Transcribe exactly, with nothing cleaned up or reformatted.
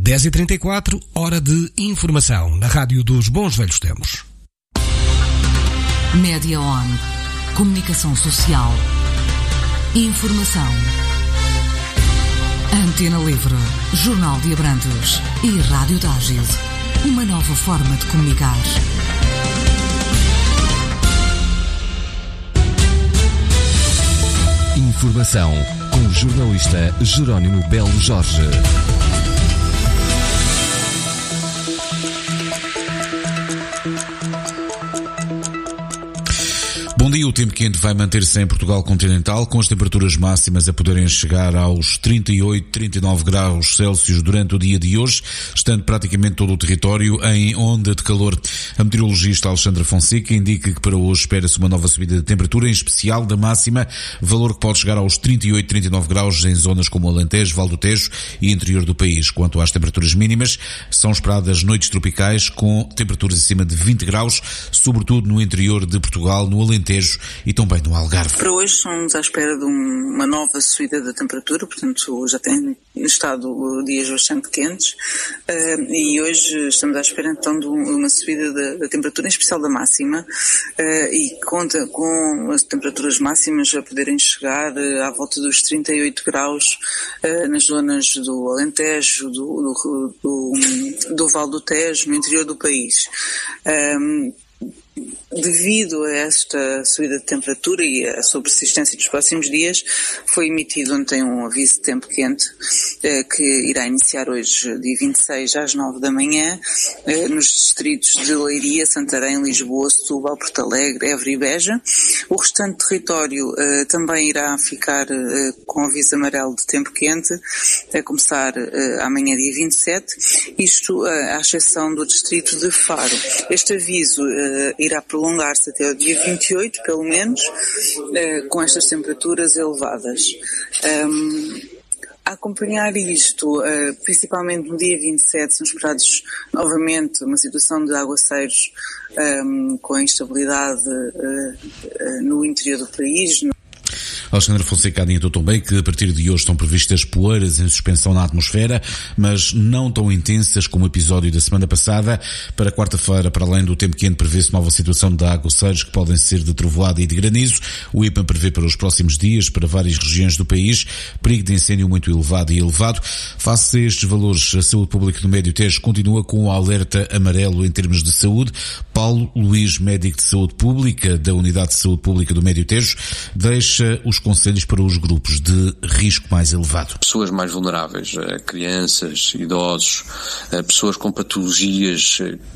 dez e trinta e quatro, hora de informação, na Rádio dos Bons Velhos Tempos. Média On. Comunicação social. Informação. Antena Livre. Jornal de Abrantes. E Rádio Tágil. Uma nova forma de comunicar. Informação com o jornalista Jerónimo Belo Jorge. Bom dia, o tempo quente vai manter-se em Portugal continental, com as temperaturas máximas a poderem chegar aos trinta e oito, trinta e nove graus Celsius durante o dia de hoje, estando praticamente todo o território em onda de calor. A meteorologista Alexandra Fonseca indica que para hoje espera-se uma nova subida de temperatura, em especial da máxima, valor que pode chegar aos trinta e oito, trinta e nove graus em zonas como Alentejo, Val do Tejo e interior do país. Quanto às temperaturas mínimas, são esperadas noites tropicais com temperaturas acima de vinte graus, sobretudo no interior de Portugal, no Alentejo e também no Algarve. Para hoje estamos à espera de um, uma nova subida da temperatura, portanto já tem estado dias bastante quentes uh, e hoje estamos à espera então de uma subida da, da temperatura, em especial da máxima, uh, e conta com as temperaturas máximas a poderem chegar uh, à volta dos trinta e oito graus uh, nas zonas do Alentejo, do, do, do, do Val do Tejo, no interior do país. Um, Devido a esta subida de temperatura e a sua persistência nos próximos dias, foi emitido ontem um aviso de tempo quente eh, que irá iniciar hoje, dia vinte e seis, às nove da manhã, eh, nos distritos de Leiria, Santarém, Lisboa, Setúbal, Porto Alegre, Évora e Beja. O restante território eh, também irá ficar eh, com aviso amarelo de tempo quente, a começar eh, amanhã, dia vinte e sete, isto eh, à exceção do distrito de Faro. Este aviso eh, irá prolongar-se até o dia vinte e oito, pelo menos, uh, com estas temperaturas elevadas. Um, a acompanhar isto, uh, principalmente no dia vinte e sete, são esperados novamente uma situação de aguaceiros um, com instabilidade uh, uh, no interior do país. No Alexandra Fonseca adiantou também que a partir de hoje estão previstas poeiras em suspensão na atmosfera, mas não tão intensas como o episódio da semana passada. Para quarta-feira, para além do tempo quente, prevê-se nova situação de aguaceiros que podem ser de trovoada e de granizo. O I P A prevê para os próximos dias, para várias regiões do país, perigo de incêndio muito elevado e elevado. Face a estes valores, a Saúde Pública do Médio Tejo continua com o alerta amarelo em termos de saúde. Paulo Luís, médico de saúde pública da Unidade de Saúde Pública do Médio Tejo, deixa os conselhos para os grupos de risco mais elevado. Pessoas mais vulneráveis, crianças, idosos, pessoas com patologias